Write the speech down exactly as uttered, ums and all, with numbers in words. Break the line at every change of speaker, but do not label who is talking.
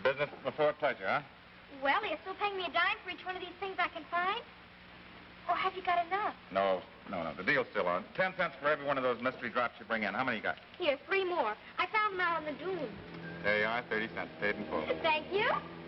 Business before pleasure, huh?
Well, are you still paying me a dime for each one of these things I can find? Or have you got enough?
No, no, no. The deal's still on. Ten cents for every one of those mystery drops you bring in. How many you got?
Here, three more. I found them out on the dune.
There you are, thirty cents, paid in full.
Thank you.